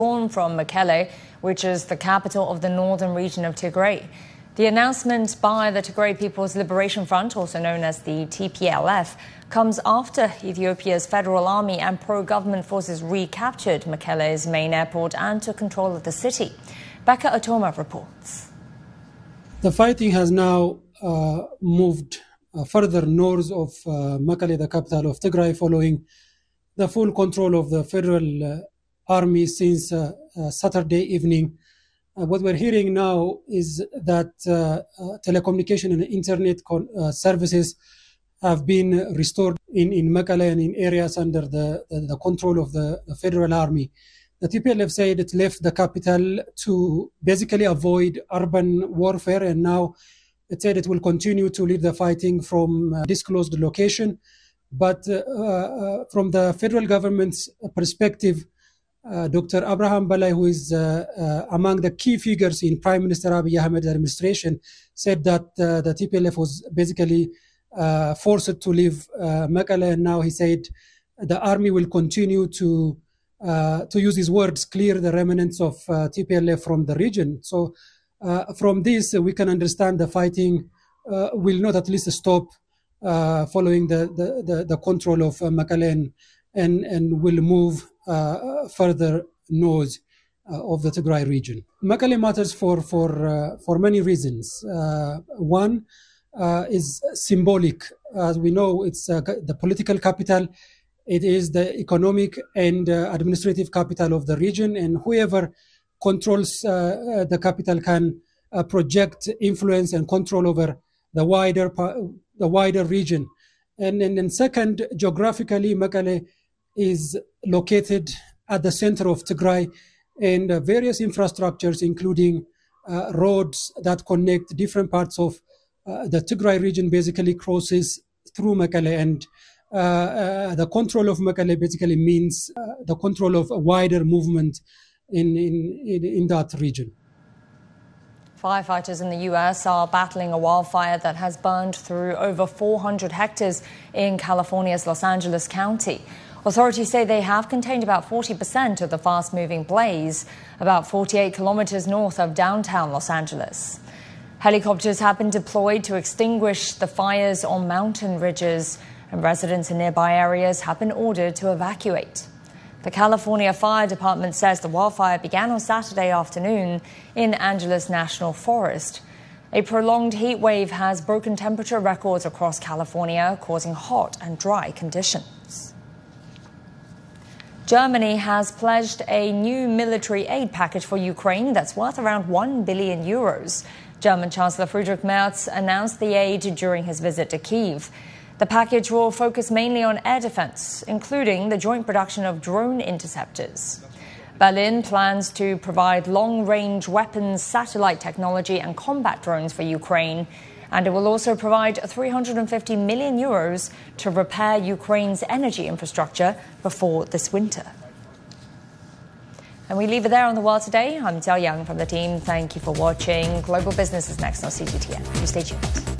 Born from Mekelle, which is the capital of the northern region of Tigray. The announcement by the Tigray People's Liberation Front, also known as the TPLF, comes after Ethiopia's federal army and pro-government forces recaptured Mekelle's main airport and took control of the city. Becca Otoma reports. The fighting has now moved further north of Mekelle, the capital of Tigray, following the full control of the federal army since Saturday evening. What we're hearing now is that telecommunication and internet services have been restored in Mekelle and in areas under the control of the federal army. The TPLF said it left the capital to basically avoid urban warfare, and now it said it will continue to lead the fighting from a disclosed location. But from the federal government's perspective, Dr. Abraham Balai, who is among the key figures in Prime Minister Abiy Ahmed's administration, said that the TPLF was basically forced to leave Mekelle, and now he said the army will continue to use his words, clear the remnants of TPLF from the region. So from this, we can understand the fighting will not at least stop following the control of Mekelle and will move further north of the Tigray region. Mekelle matters for many reasons. One is symbolic. As we know, it's the political capital. It is the economic and administrative capital of the region, and whoever controls the capital can project influence and control over the wider region. And second, geographically, Mekelle is located at the center of Tigray, and various infrastructures, including roads that connect different parts of the Tigray region, basically crosses through Mekelle. And the control of Mekelle basically means the control of a wider movement in that region. Firefighters in the U.S. are battling a wildfire that has burned through over 400 hectares in California's Los Angeles County. Authorities say they have contained about 40% of the fast-moving blaze, about 48 kilometers north of downtown Los Angeles. Helicopters have been deployed to extinguish the fires on mountain ridges, and residents in nearby areas have been ordered to evacuate. The California Fire Department says the wildfire began on Saturday afternoon in Angeles National Forest. A prolonged heat wave has broken temperature records across California, causing hot and dry conditions. Germany has pledged a new military aid package for Ukraine that's worth around 1 billion euros. German Chancellor Friedrich Merz announced the aid during his visit to Kyiv. The package will focus mainly on air defense, including the joint production of drone interceptors. Berlin plans to provide long-range weapons, satellite technology and combat drones for Ukraine. And it will also provide 350 million euros to repair Ukraine's energy infrastructure before this winter. And we leave it there on The World Today. I'm Jiao Yang from the team. Thank you for watching. Global Business is next on CGTN. You stay tuned.